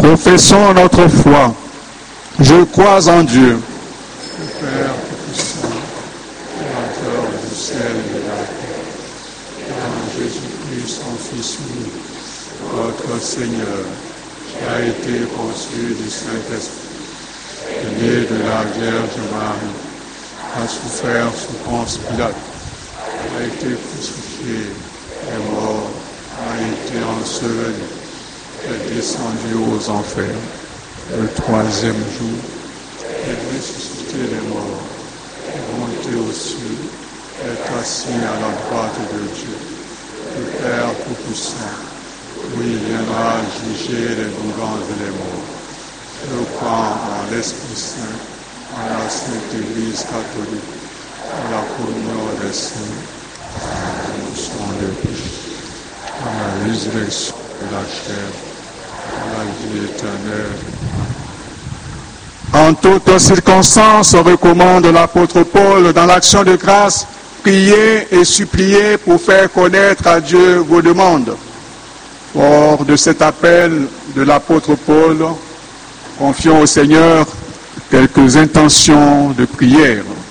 Professons notre foi. Je crois en Dieu, le Père Tout-Puissant, Créateur du ciel et de la terre, et en Jésus-Christ, son Fils unique, notre Seigneur, qui a été conçu du Saint-Esprit, né de la Vierge Marie, a souffert sous Ponce Pilate, a été crucifié, est mort, a été enseveli, est descendu aux enfers. Le troisième jour, est ressuscité des morts, est monté aux cieux, est assis à la droite de Dieu, le Père Tout-Puissant, où il viendra juger les vivants et les morts. Je crois en l'Esprit Saint, en la Sainte Église catholique, en la communion des saints, en la rémission des péchés, en la résurrection de la chair, en la vie éternelle. En toutes circonstances, recommande l'apôtre Paul dans l'action de grâce, priez et suppliez pour faire connaître à Dieu vos demandes. Hors de cet appel de l'apôtre Paul, confions au Seigneur quelques intentions de prière.